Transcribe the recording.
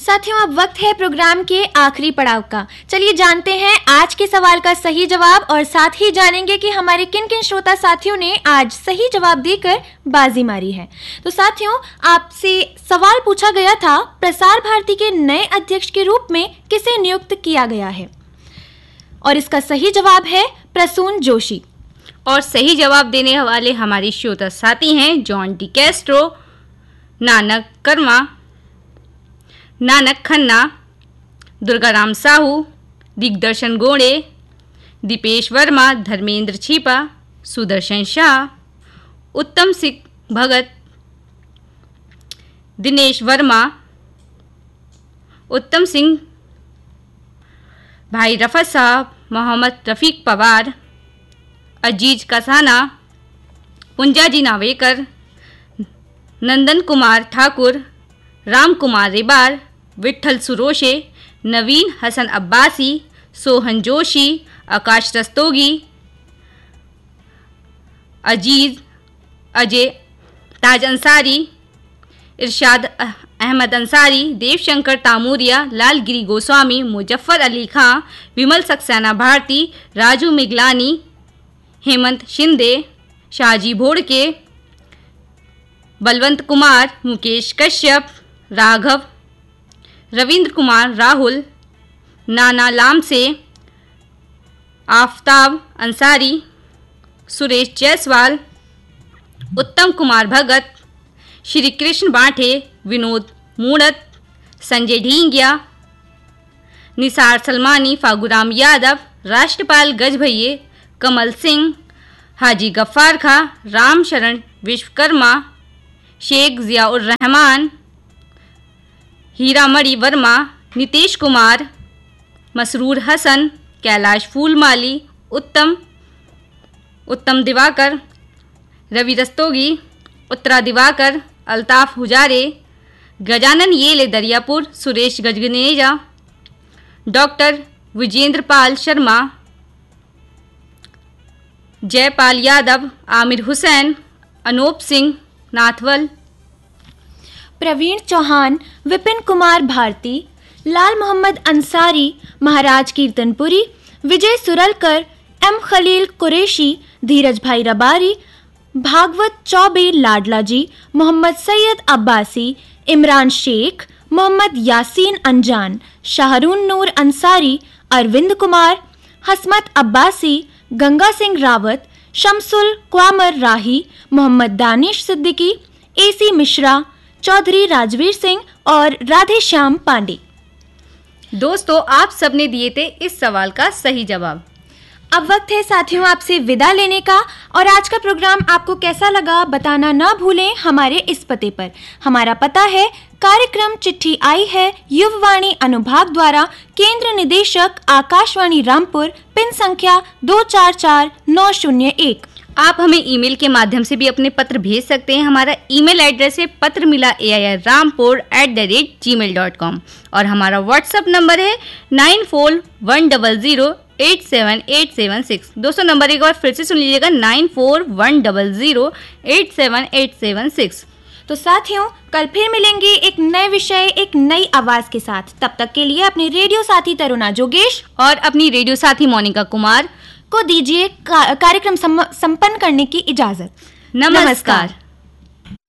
साथियों, अब वक्त है प्रोग्राम के आखिरी पड़ाव का। चलिए जानते हैं आज के सवाल का सही जवाब और साथ ही जानेंगे कि हमारे किन किन श्रोता साथियों ने आज सही जवाब देकर बाजी मारी है। तो साथियों, आपसे सवाल पूछा गया था, प्रसार भारती के नए अध्यक्ष के रूप में किसे नियुक्त किया गया है? और इसका सही जवाब है प्रसून जोशी। और सही जवाब देने वाले हमारे श्रोता साथी हैं John D Castro, Nanak Karma, Nanak Khanna, Durgaram Sahu, दिग्दर्शन गोड़े, दीपेश वर्मा, धर्मेंद्र छिपा, सुदर्शन शाह, उत्तम सिंह भगत, दिनेश वर्मा, उत्तम सिंह, भाई रफत साहब, मोहम्मद रफ़ीक पवार, अजीज कसाना, पुंजाजी नावेकर, नंदन कुमार ठाकुर, राम कुमार रिबार, विठल सुरोशे, नवीन हसन अब्बासी, सोहन जोशी, आकाश रस्तोगी, अजय ताज अंसारी, इरशाद अहमद अंसारी, देवशंकर तामूरिया, लालगिरी गोस्वामी, मुजफ्फर अली खां, विमल सक्सेना भारती, राजू मिगलानी, हेमंत शिंदे, शाहजी भोड़के, बलवंत कुमार, मुकेश कश्यप, राघव, रविंद्र कुमार राहुल, नाना लामसे, आफ्ताब अंसारी, सुरेश जायसवाल, उत्तम कुमार भगत, श्री कृष्ण बांठे, विनोद मूड़त, संजय ढींगिया, निसार सलमानी, फागुराम यादव, राष्ट्रपाल गजभैये, कमल सिंह, हाजी गफ्फार खां, राम शरण विश्वकर्मा, शेख जियाउर रहमान, हीरामणि वर्मा, नीतीश कुमार, मसरूर हसन, कैलाश फूलमाली, उत्तम दिवाकर, रवि रस्तोगी, उत्तरा दिवाकर, अल्ताफ हुजारे, गजानन येले दरियापुर, सुरेश गजगनेजा, डॉक्टर विजेंद्र पाल शर्मा, जयपाल यादव, आमिर हुसैन, अनूप सिंह नाथवल, प्रवीण चौहान, विपिन कुमार भारती, लाल मोहम्मद अंसारी, महाराज कीर्तनपुरी, विजय सुरलकर, एम खलील कुरैशी, धीरज भाई रबारी, भागवत चौबे लाडला जी, मोहम्मद सैयद अब्बासी, इमरान शेख, मोहम्मद यासीन अंजान, शाहरून नूर अंसारी, अरविंद कुमार, हसमत अब्बासी, गंगा सिंह रावत, शमसुल क्वामर राही, मोहम्मद दानिश सिद्दीकी, एसी मिश्रा, चौधरी राजवीर सिंह और राधे श्याम पांडे। दोस्तों, आप सबने दिए थे इस सवाल का सही जवाब। अब वक्त है साथियों आपसे विदा लेने का, और आज का प्रोग्राम आपको कैसा लगा बताना ना भूलें हमारे इस पते पर। हमारा पता है, कार्यक्रम चिट्ठी आई है युववाणी अनुभाग द्वारा, केंद्र निदेशक आकाशवाणी रामपुर, पिन संख्या 244901। आप हमें ईमेल के माध्यम से भी अपने पत्र भेज सकते हैं। हमारा ईमेल एड्रेस है patramilaAIRrampur@gmail.com और हमारा व्हाट्सएप नंबर है 9410087876। दोस्तों, नंबर एक बार फिर से सुन लीजिएगा, 9410087876। तो साथियों, कल फिर मिलेंगे एक नए विषय, एक नई आवाज के साथ। तब तक के लिए अपने रेडियो साथी तरुणा जोगेश और अपनी रेडियो साथी मोनिका कुमार को दीजिए कार्यक्रम संपन्न करने की इजाजत। नमस्कार।